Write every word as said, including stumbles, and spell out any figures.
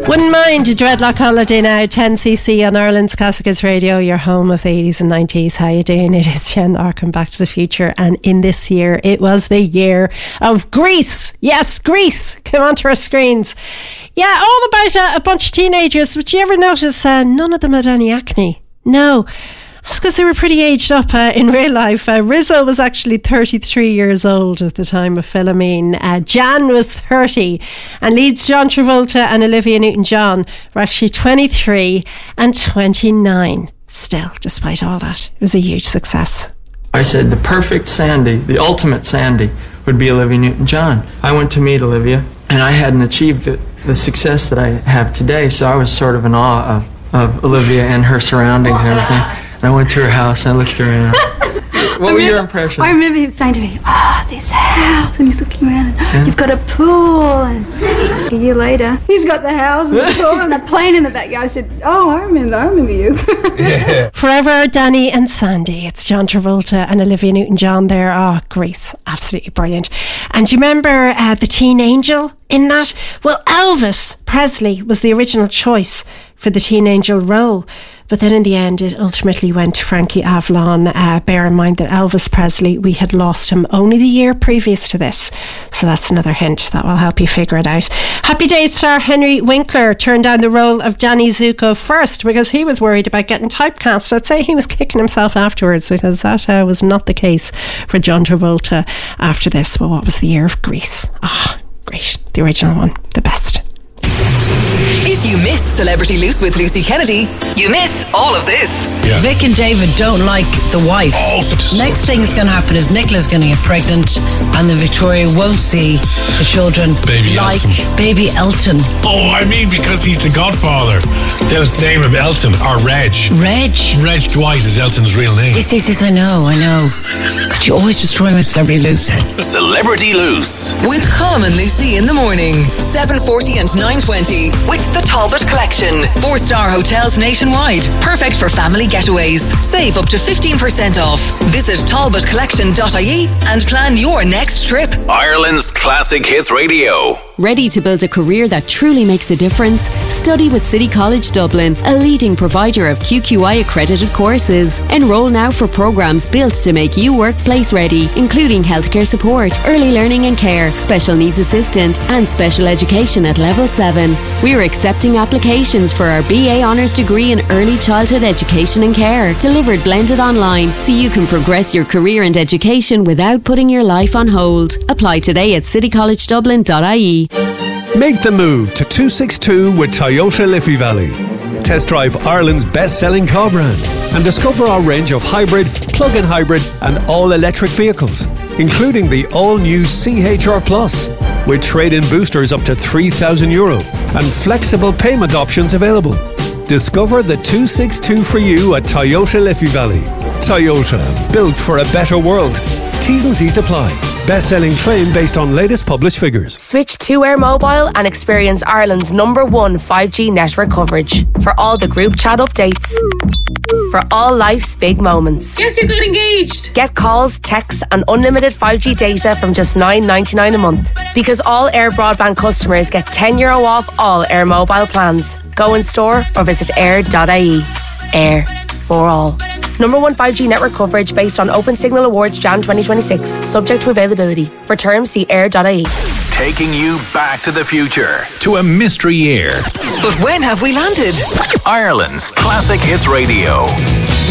Wouldn't mind a dreadlock holiday now. ten C C on Ireland's Classic Hits Radio, your home of the eighties and nineties. How you doing? It is Jen Arkin, Back to the Future, and in this year it was the year of Grease. Yes, Grease came onto our screens. Yeah, all about a, a bunch of teenagers. But you ever notice uh, none of them had any acne? No. That's because they were pretty aged up uh, in real life. Uh, Rizzo was actually thirty-three years old at the time of filming. Uh, Jan was thirty, and leads John Travolta and Olivia Newton-John were actually twenty-three and twenty-nine. Still, despite all that, it was a huge success. I said the perfect Sandy, the ultimate Sandy, would be Olivia Newton-John. I went to meet Olivia, and I hadn't achieved the, the success that I have today, so I was sort of in awe of, of Olivia and her surroundings and everything. And I went to her house and I looked around. What were your impressions? I remember him saying to me, oh, this house. And he's looking around and, Yeah. you've got a pool. And a year later, he's got the house and the pool and a plane in the backyard. I said, oh, I remember, I remember you. Yeah. Forever, Danny and Sandy. It's John Travolta and Olivia Newton-John there. Oh, Grease. Absolutely brilliant. And do you remember uh, the teen angel in that? Well, Elvis Presley was the original choice for the teen angel role. But then in the end, it ultimately went to Frankie Avalon. Uh, bear in mind that Elvis Presley, we had lost him only the year previous to this. So that's another hint that will help you figure it out. Happy Days star Henry Winkler turned down the role of Danny Zuko first because he was worried about getting typecast. I'd say he was kicking himself afterwards because that uh, was not the case for John Travolta after this. Well, what was the year of Grease? Ah, oh, great. The original one, the best. If you missed Celebrity Loose with Lucy Kennedy, you miss all of this. Yeah. Vic and David don't like the wife. Oh, Next thing that's going to happen is Nicola's going to get pregnant and then Victoria won't see the children. Baby like Elton. Baby Elton. Oh, I mean, because he's the godfather. They'll name him Elton or Reg. Reg. Reg Dwight is Elton's real name. Yes, yes, yes, I know, I know. Could you always destroy my Celebrity Loose? Celebrity Loose. With Colm and Lucy in the morning, seven forty and nine twenty, with the Talbot Collection. Four-star hotels nationwide. Perfect for family getaways. Save up to fifteen percent off. Visit talbot collection dot I E and plan your next trip. Ireland's Classic Hits Radio. Ready to build a career that truly makes a difference? Study with City College Dublin, a leading provider of Q Q I accredited courses. Enroll now for programs built to make you workplace ready, including healthcare support, early learning and care, special needs assistant, and special education at level seven. We're accepting applications for our B A Honours degree in early childhood education and care, delivered blended online, so you can progress your career and education without putting your life on hold. Apply today at city college dublin dot I E. Make the move to two sixty-two with Toyota Liffey Valley. Test drive Ireland's best-selling car brand and discover our range of hybrid, plug-in hybrid and all-electric vehicles, including the all-new C H R Plus, with trade-in boosters up to three thousand euro and flexible payment options available. Discover the two sixty-two for you at Toyota Liffey Valley. Toyota, built for a better world. T's and C's apply. Best-selling claim based on latest published figures. Switch to Air Mobile and experience Ireland's number one five G network coverage. For all the group chat updates. For all life's big moments. Yes, you got engaged. Get calls, texts and unlimited five G data from just nine ninety-nine a month. Because all Air Broadband customers get ten euro off all Air Mobile plans. Go in store or visit air dot I E. Air for all. Number one five G network coverage based on Open Signal Awards January twenty twenty-six. Subject to availability. For terms, see air dot I E. Taking you back to the future, to a mystery year. But when have we landed? Ireland's Classic Hits Radio.